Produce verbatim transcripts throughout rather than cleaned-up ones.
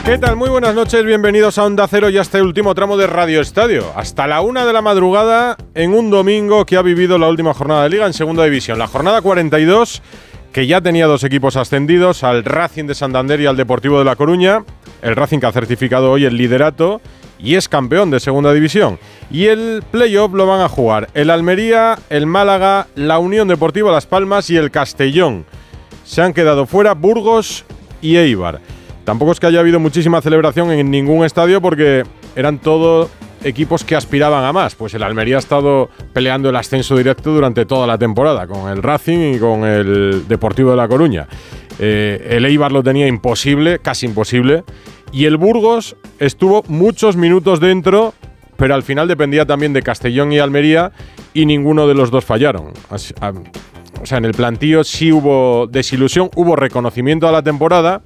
¿Qué tal? Muy buenas noches, bienvenidos a Onda Cero y a este último tramo de Radio Estadio. Hasta la una de la madrugada en un domingo que ha vivido la última jornada de Liga en Segunda División. La jornada cuarenta y dos, que ya tenía dos equipos ascendidos, al Racing de Santander y al Deportivo de La Coruña. El Racing que ha certificado hoy el liderato y es campeón de Segunda División. Y el playoff lo van a jugar el Almería, el Málaga, la Unión Deportiva Las Palmas y el Castellón. Se han quedado fuera Burgos y Eibar. Tampoco es que haya habido muchísima celebración en ningún estadio porque eran todos equipos que aspiraban a más. Pues el Almería ha estado peleando el ascenso directo durante toda la temporada con el Racing y con el Deportivo de La Coruña. Eh, el Eibar lo tenía imposible, casi imposible. Y el Burgos estuvo muchos minutos dentro, pero al final dependía también de Castellón y Almería y ninguno de los dos fallaron. Así, a, o sea, en el plantío sí hubo desilusión, hubo reconocimiento a la temporada.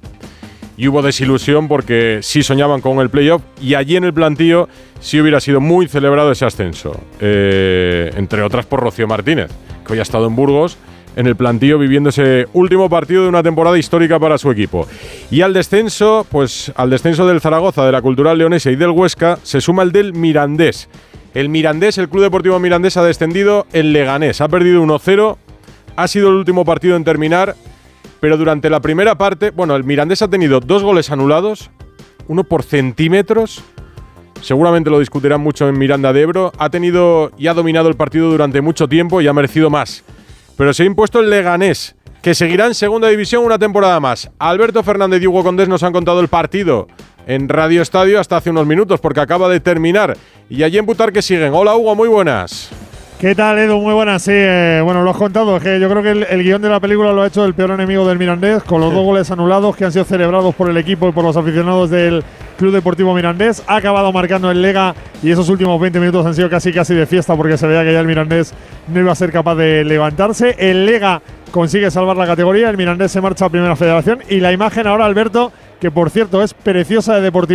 Y hubo desilusión porque sí soñaban con el playoff y allí en el plantío sí hubiera sido muy celebrado ese ascenso. Eh, entre otras por Rocío Martínez, que hoy ha estado en Burgos, en el plantío viviendo ese último partido de una temporada histórica para su equipo. Y al descenso, pues al descenso del Zaragoza, de la Cultural Leonesa y del Huesca, se suma el del Mirandés. El Mirandés, el Club Deportivo Mirandés, ha descendido en Leganés. Ha perdido uno cero, ha sido el último partido en terminar. Pero durante la primera parte, bueno, el Mirandés ha tenido dos goles anulados, uno por centímetros, seguramente lo discutirán mucho en Miranda de Ebro, ha tenido y ha dominado el partido durante mucho tiempo y ha merecido más. Pero se ha impuesto el Leganés, que seguirá en Segunda División una temporada más. Alberto Fernández y Hugo Condés nos han contado el partido en Radio Estadio hasta hace unos minutos, porque acaba de terminar. Y allí en Butarque siguen. Hola Hugo, muy buenas. ¿Qué tal, Edu? Muy buenas, sí. Eh, bueno, lo has contado. Es que yo creo que el, el guión de la película lo ha hecho el peor enemigo del Mirandés, con los dos goles anulados que han sido celebrados por el equipo y por los aficionados del Club Deportivo Mirandés. Ha acabado marcando el Lega y esos últimos veinte minutos han sido casi casi de fiesta porque se veía que ya el Mirandés no iba a ser capaz de levantarse. El Lega consigue salvar la categoría, el Mirandés se marcha a Primera Federación y la imagen ahora, Alberto, que por cierto es preciosa de Deportivo.